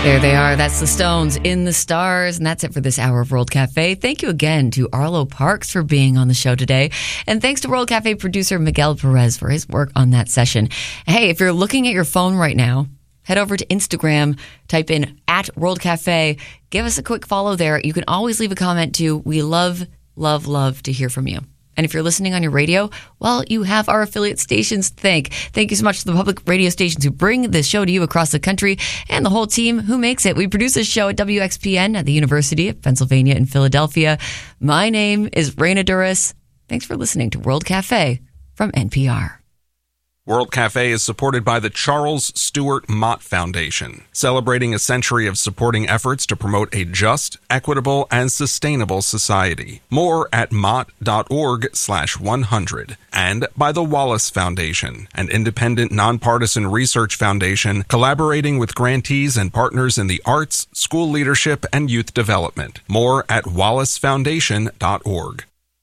There they are. That's the Stones, In the Stars. And that's it for this hour of World Cafe. Thank you again to Arlo Parks for being on the show today. And thanks to World Cafe producer Miguel Perez for his work on that session. Hey, if you're looking at your phone right now, head over to Instagram, type in @World Cafe. Give us a quick follow there. You can always leave a comment too. We love to hear from you. And if you're listening on your radio, well, you have our affiliate stations to thank. Thank you so much to the public radio stations who bring this show to you across the country and the whole team who makes it. We produce this show at WXPN at the University of Pennsylvania in Philadelphia. My name is Raina Duras. Thanks for listening to World Cafe from NPR. World Cafe is supported by the Charles Stewart Mott Foundation, celebrating a century of supporting efforts to promote a just, equitable, and sustainable society. More at mott.org/100. And by the Wallace Foundation, an independent, nonpartisan research foundation collaborating with grantees and partners in the arts, school leadership, and youth development. More at wallacefoundation.org.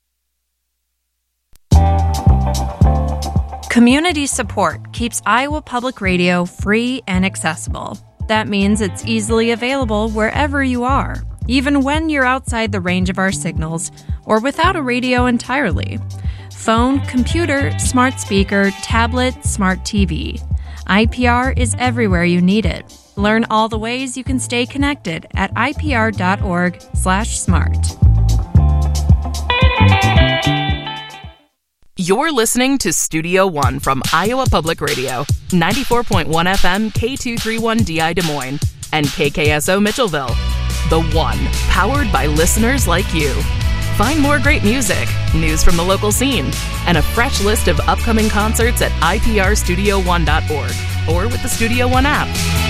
Community support keeps Iowa Public Radio free and accessible. That means it's easily available wherever you are, even when you're outside the range of our signals or without a radio entirely. Phone, computer, smart speaker, tablet, smart TV. IPR is everywhere you need it. Learn all the ways you can stay connected at ipr.org/smart. You're listening to Studio One from Iowa Public Radio, 94.1 FM K231DI Des Moines, and KKSO Mitchellville. The One, powered by listeners like you. Find more great music, news from the local scene, and a fresh list of upcoming concerts at iprstudio1.org or with the Studio One app.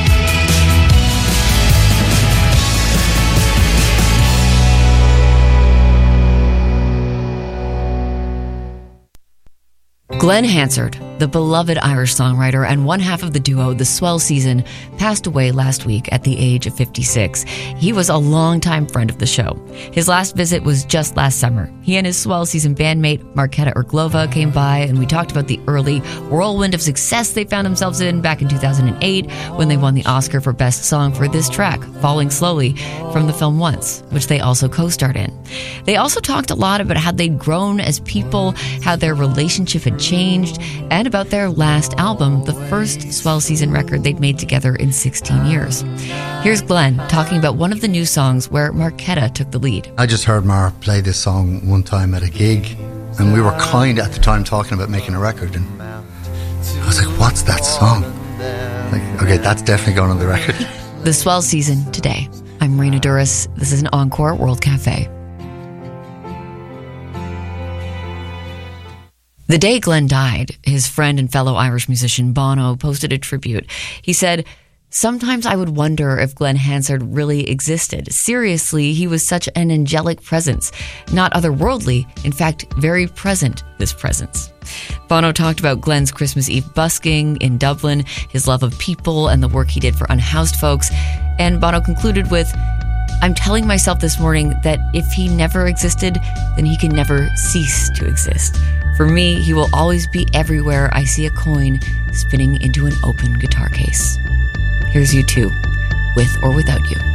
Glen Hansard, the beloved Irish songwriter and one half of the duo The Swell Season, passed away last week at the age of 56. He was a longtime friend of the show. His last visit was just last summer. He and his Swell Season bandmate Marketa Irglova came by, and we talked about the early whirlwind of success they found themselves in back in 2008 when they won the Oscar for Best Song for this track, Falling Slowly, from the film Once, which they also co-starred in. They also talked a lot about how they'd grown as people, how their relationship had changed, and about their last album, the first Swell Season record they'd made together in 16 years. Here's Glen talking about one of the new songs where Marketa took the lead. I just heard Mar play this song one time at a gig, and we were kind at the time talking about making a record, and I was like, what's that song? Like, okay, that's definitely going on the record. The Swell Season today. I'm Raina Duras. This is an Encore World Cafe. The day Glen died, his friend and fellow Irish musician Bono posted a tribute. He said, "Sometimes I would wonder if Glen Hansard really existed. Seriously, he was such an angelic presence. Not otherworldly, in fact, very present, this presence." Bono talked about Glen's Christmas Eve busking in Dublin, his love of people, and the work he did for unhoused folks. And Bono concluded with, "I'm telling myself this morning that if he never existed, then he can never cease to exist. For me, he will always be everywhere I see a coin spinning into an open guitar case." Here's U2, With or Without You.